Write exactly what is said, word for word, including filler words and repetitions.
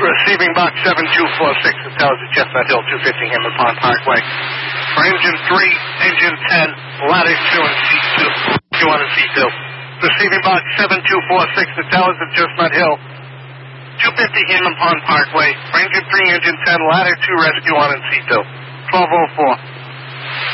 Receiving box seven two four six, the towers at Chestnut Hill, two fifty Hamlet Pond Parkway. For engine three, engine ten, ladder two and seat two, rescue on and seat two. Receiving box seven two four six, the towers at Chestnut Hill, two fifty Hamlet Pond Parkway. For engine three, engine ten, ladder two, rescue on and seat two. twelve oh four.